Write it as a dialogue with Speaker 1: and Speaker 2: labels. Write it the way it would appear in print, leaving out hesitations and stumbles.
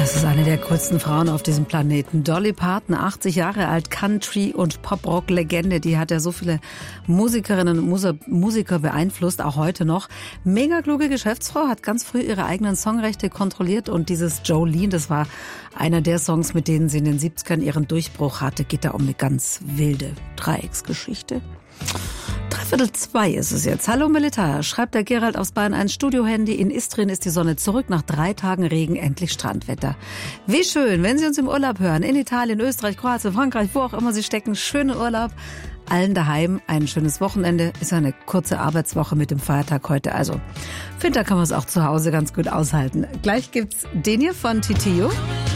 Speaker 1: Das ist eine der größten Frauen auf diesem Planeten. Dolly Parton, 80 Jahre alt, Country- und Pop-Rock-Legende. Die hat ja so viele Musikerinnen und Musiker beeinflusst, auch heute noch. Mega kluge Geschäftsfrau, hat ganz früh ihre eigenen Songrechte kontrolliert. Und dieses Jolene, das war einer der Songs, mit denen sie in den 70ern ihren Durchbruch hatte. Geht da um eine ganz wilde Dreiecksgeschichte. 1:45 ist es jetzt. Hallo Milita, schreibt der Gerald aus Bayern ein Studiohandy. In Istrien ist die Sonne zurück. Nach 3 Tagen Regen, endlich Strandwetter. Wie schön, wenn Sie uns im Urlaub hören. In Italien, Österreich, Kroatien, Frankreich, wo auch immer Sie stecken. Schönen Urlaub. Allen daheim ein schönes Wochenende. Ist ja eine kurze Arbeitswoche mit dem Feiertag heute. Also, finde, da kann man es auch zu Hause ganz gut aushalten. Gleich gibt's den hier von Titio.